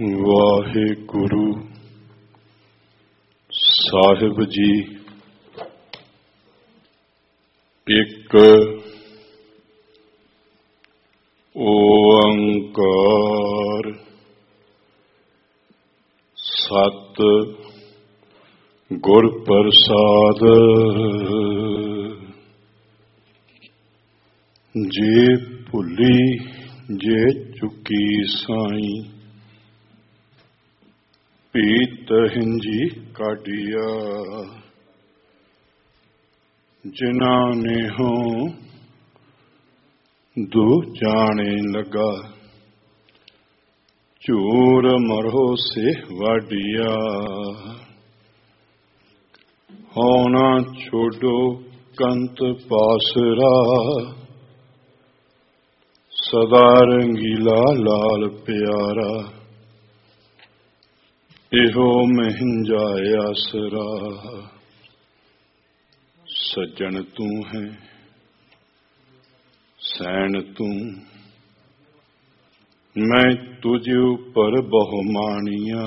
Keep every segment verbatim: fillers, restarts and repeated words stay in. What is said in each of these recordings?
ਵਾਹਿਗੁਰੂ ਸਾਹਿਬ ਜੀ। ਇੱਕ ਓੰਕਾਰ ਸਤ ਗੁਰ ਪ੍ਰਸਾਦ। ਜੇ ਭੁੱਲੀ ਜੇ ਚੁੱਕੀ ਸਾਈਂ, ਪੀਤ ਹਿੰਜੀ ਕਾਢਿਆ। ਜਿਨਾ ਨੇ ਹੋ ਦੂ ਜਾਣੇ ਲਗਾ, ਝੂਰ ਮਰੋ ਸੇ ਵਾਢਿਆ। ਹੋਣਾ ਛੋਡੋ ਕੰਤ ਪਾਸਰਾ, ਸਦਾ ਰੰਗੀਲਾ ਲਾਲ ਪਿਆਰਾ। ਇਹੋ ਮਹਿੰਜਾ ਆਸਰਾ, ਸੱਜਣ ਤੂੰ ਹੈ ਸੈਣ ਤੂੰ। ਮੈਂ ਤੁਝ ਉੱਪਰ ਬਹੁ ਮਾਣੀਆਂ,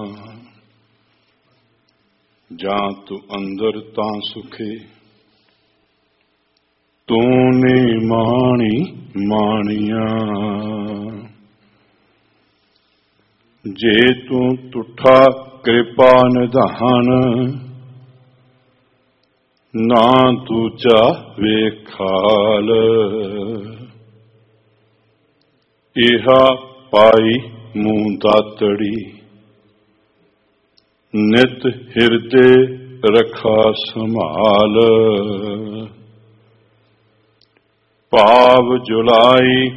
ਜਾਂ ਤੂੰ ਅੰਦਰ ਤਾਂ ਸੁਖੇ। ਤੂੰ ਨੇ ਮਾਣੀ ਮਾਣੀਆਂ, ਜੇ ਤੂੰ ਤੁਠਾ ਕਿਰਪਾ ਨਿਧਾਨ। ਨਾ ਦੂਜਾ ਵੇਖਾਲ, ਇਹਾ ਪਾਈ ਮੂੰਹ ਦਾਤੜੀ। ਨਿਤ ਹਿਰਦੇ ਰਖਾ ਸੰਭਾਲ, ਭਾਵ ਜੁਲਾਈ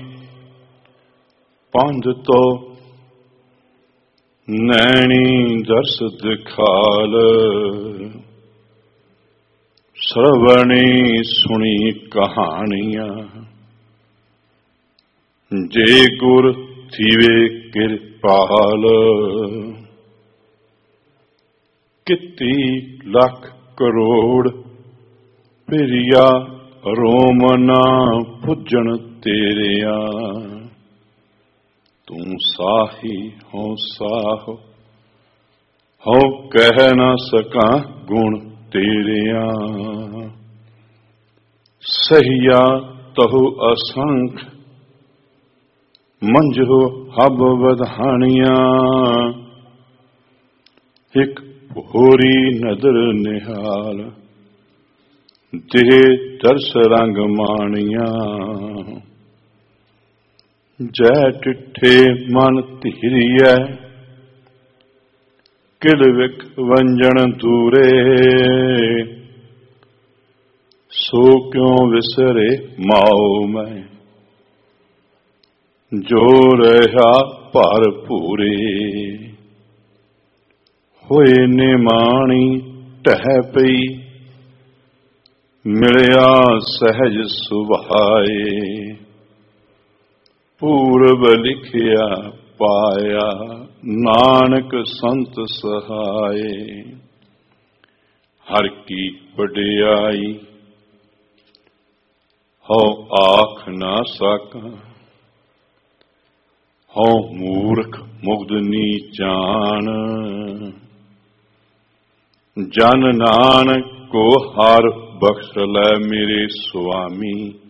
ਪੰਧ ਤੋਂ। ਨੈਣੀ ਦਰਸ ਦਿਖਾਲ, ਸਰਵਣੀ ਸੁਣੀ ਕਹਾਣੀਆਂ। ਜੇ ਗੁਰ ਥੀਵੇ ਕਿਰਪਾਲ, ਕਿਤੀ ਲੱਖ ਕਰੋੜ ਪਿਰਿਆ। ਰੋਮ ਨਾ ਪੁੱਜਣ ਤੇਰਿਆ, ਤੂੰ ਸਾਹੀ ਹੋ ਸਾਹੋ। ਹੋ ਕਹਿ ਨਾ ਸਕਾਂ ਗੁਣ ਤੇਰਿਆ। ਸਹੀਆ ਤਹੁ ਅਸੰਖ, ਮੰਝੋ ਹਬ ਵਧਾਣੀਆਂ। ਇੱਕ ਭੋਰੀ ਨਦਰ ਨਿਹਾਲ, ਦੇਹ ਦਰਸ ਰੰਗ ਮਾਣੀਆਂ। ਜੈ ਟਿੱਠੇ ਮਨ ਧੀਰੀਐ, ਕਿਲ ਵਿਖ ਵੰਜਣ ਦੂਰੇ। ਸੋ ਕਿਉ ਵਿਸਰੇ ਮਾਉ ਮੈਂ, ਜੋ ਰਹਾ ਭਰਪੂਰੇ। ਹੋਏ ਨਿਮਾਣੀ ਢਹਿ ਪਈ, ਮਿਲਿਆ ਸਹਿਜ ਸੁਭਾਏ। ਪੂਰਬ ਲਿਖਿਆ ਪਾਇਆ, ਨਾਨਕ ਸੰਤ ਸਹਾਏ। ਹਰ ਕੀ ਵਡਿਆਈ ਹਉ ਆਖ ਨਾ ਸਾਕਾਂ। ਹਉ ਮੂਰਖ ਮੁਗਧ ਨੀਚਾਨ, ਜਨ ਨਾਨਕ ਕੋ ਹਰ ਬਖਸ਼ ਲੈ ਮੇਰੇ ਸੁਆਮੀ।